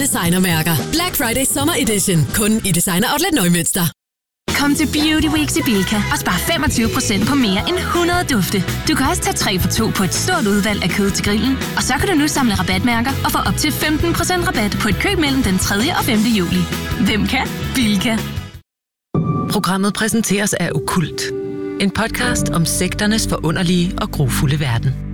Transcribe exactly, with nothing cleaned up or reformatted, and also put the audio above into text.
Designermærker. Black Friday Summer Edition. Kun i Designer Outlet Neumünster. Kom til Beauty Week til Bilka og spar femogtyve procent på mere end hundrede dufte. Du kan også tage tre for to på et stort udvalg af kød til grillen. Og så kan du nu samle rabatmærker og få op til femten procent rabat på et køb mellem den tredje og femte juli. Hvem kan? Bilka. Programmet præsenteres af Okkult. En podcast om sekternes forunderlige og grufulde verden.